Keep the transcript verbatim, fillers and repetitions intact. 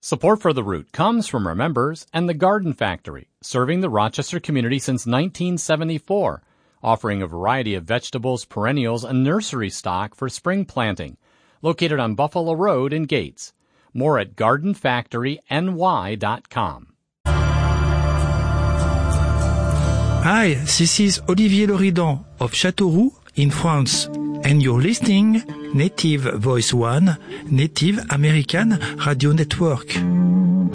Support for The Root comes from our members and the Garden Factory, serving the Rochester community since nineteen seventy-four, offering a variety of vegetables, perennials, and nursery stock for spring planting. Located on Buffalo Road in Gates. More at garden factory n y dot com. Hi, this is Olivier Loridan of Châteauroux in France, and you're listening Native Voice One, Native American Radio Network.